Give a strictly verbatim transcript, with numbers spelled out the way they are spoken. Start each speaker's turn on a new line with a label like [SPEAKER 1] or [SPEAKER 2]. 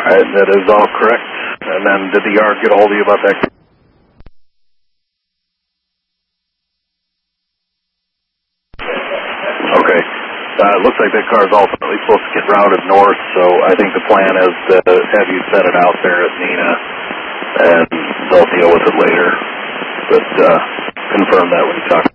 [SPEAKER 1] Alright, that is all correct. And then did the yard get a hold of you about that? Okay. Uh, it looks like that car is ultimately supposed to get routed north, so I think the plan is to have you set it out there at Neenah, and they'll deal with it later. But uh, confirm that when you talk.